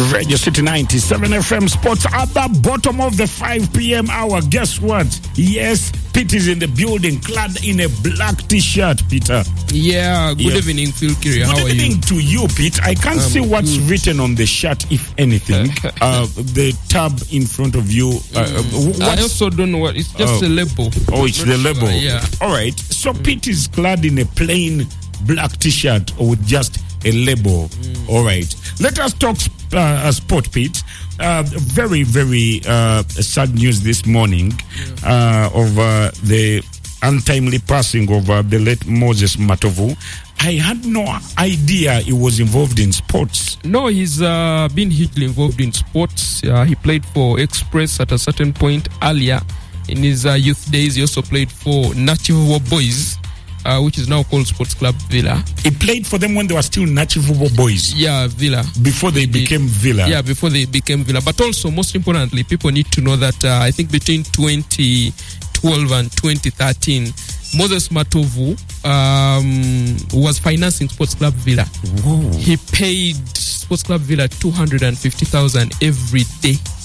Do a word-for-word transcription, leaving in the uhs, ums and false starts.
Radio City ninety-seven F M Sports at the bottom of the five p.m. hour. Guess what? Yes, Pete is in the building, clad in a black t-shirt, Peter. Yeah, good yeah. evening, Phil Kiri. How good are you? Good evening to you, Pete. I can't um, see what's good. written on the shirt, if anything. uh, the tab in front of you. Uh, mm. I also don't know what. It's just uh, a label. Oh, it's the label. Sure, yeah. All right. So mm. Pete is clad in a plain black t-shirt with just a label. Mm. All right. Let us talk uh, sport, Pete. Uh, very, very uh, sad news this morning uh, of uh, the untimely passing of uh, the late Moses Matovu. I had no idea he was involved in sports. No, he's uh, been hugely involved in sports. Uh, he played for Express at a certain point earlier in his uh, youth days. He also played for Nachivubo Boys, Uh, which is now called Sports Club Villa. He played for them when they were still Nachivubo Boys. Yeah, Villa. Before they became Villa. Yeah, before they became Villa. But also, most importantly, people need to know that uh, I think between twenty twelve and twenty thirteen, Moses Matovu um, was financing Sports Club Villa. Whoa. He paid Sports Club Villa two hundred fifty thousand every day.